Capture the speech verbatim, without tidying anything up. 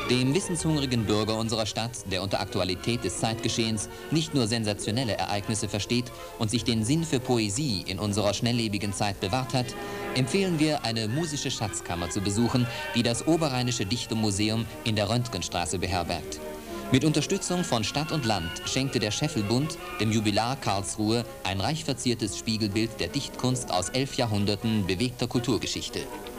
Dem wissenshungrigen Bürger unserer Stadt, der unter Aktualität des Zeitgeschehens nicht nur sensationelle Ereignisse versteht und sich den Sinn für Poesie in unserer schnelllebigen Zeit bewahrt hat, empfehlen wir, eine musische Schatzkammer zu besuchen, die das Oberrheinische Dichtermuseum in der Röntgenstraße beherbergt. Mit Unterstützung von Stadt und Land schenkte der Scheffelbund dem Jubilar Karlsruhe ein reich verziertes Spiegelbild der Dichtkunst aus elf Jahrhunderten bewegter Kulturgeschichte.